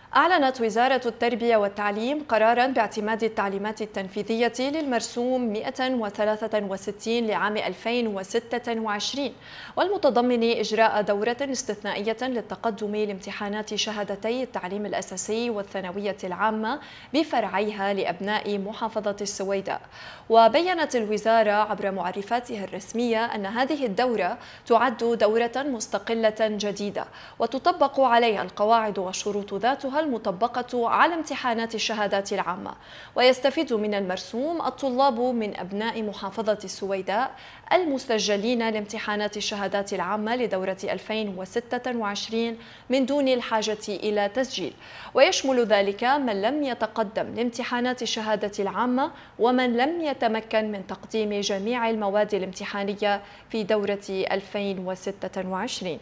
أعلنت وزارة التربية والتعليم قراراً باعتماد التعليمات التنفيذية للمرسوم 163 لعام 2026 والمتضمن إجراء دورة استثنائية للتقدم لامتحانات شهادتي التعليم الأساسي والثانوية العامة بفرعيها لأبناء محافظة السويداء. وبيّنت الوزارة عبر معرفاتها الرسمية أن هذه الدورة تعد دورة مستقلة جديدة وتطبق عليها القواعد والشروط ذاتها المطبقة على امتحانات الشهادات العامة. ويستفيد من المرسوم الطلاب من أبناء محافظة السويداء المسجلين لامتحانات الشهادات العامة لدورة 2026 من دون الحاجة إلى تسجيل، ويشمل ذلك من لم يتقدم لامتحانات الشهادة العامة ومن لم يتمكن من تقديم جميع المواد الامتحانية في دورة 2026.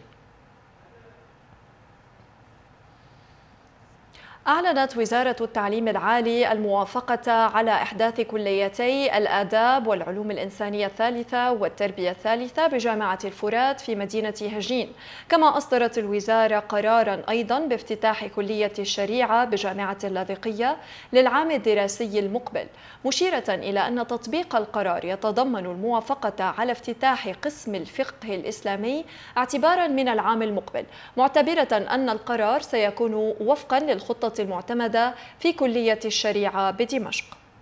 أعلنت وزارة التعليم العالي الموافقة على إحداث كليتي الآداب والعلوم الإنسانية الثالثة والتربية الثالثة بجامعة الفرات في مدينة هجين. كما أصدرت الوزارة قراراً أيضاً بافتتاح كلية الشريعة بجامعة اللاذقية للعام الدراسي المقبل، مشيرة إلى أن تطبيق القرار يتضمن الموافقة على افتتاح قسم الفقه الإسلامي اعتباراً من العام المقبل، معتبرة أن القرار سيكون وفقاً للخطة المعتمدة في كلية الشريعة بدمشق.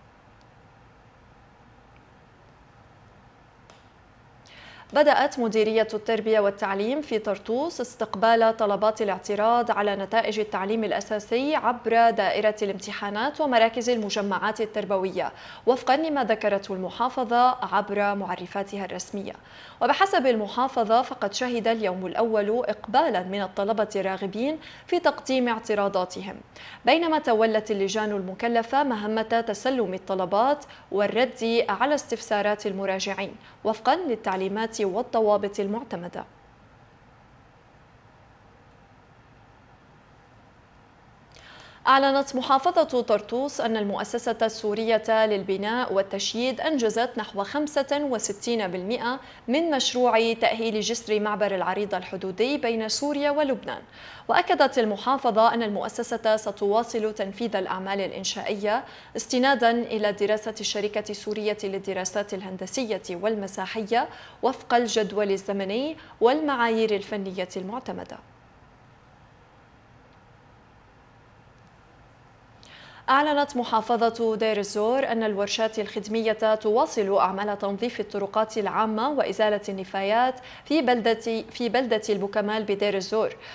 بدأت مديرية التربية والتعليم في طرطوس استقبال طلبات الاعتراض على نتائج التعليم الأساسي عبر دائرة الامتحانات ومراكز المجمعات التربوية وفقا لما ذكرته المحافظة عبر معرفاتها الرسمية. وبحسب المحافظة فقد شهد اليوم الأول إقبالا من الطلبة الراغبين في تقديم اعتراضاتهم، بينما تولت اللجان المكلفة مهمة تسلم الطلبات والرد على استفسارات المراجعين وفقا للتعليمات والضوابط المعتمدة. أعلنت محافظة طرطوس أن المؤسسة السورية للبناء والتشييد أنجزت نحو 65% من مشروع تأهيل جسر معبر العريضة الحدودي بين سوريا ولبنان. وأكدت المحافظة أن المؤسسة ستواصل تنفيذ الأعمال الإنشائية استناداً إلى دراسة الشركة السورية للدراسات الهندسية والمساحية وفق الجدول الزمني والمعايير الفنية المعتمدة. أعلنت محافظة دير الزور أن الورشات الخدمية تواصل أعمال تنظيف الطرقات العامة وإزالة النفايات في بلدة البوكمال بدير الزور،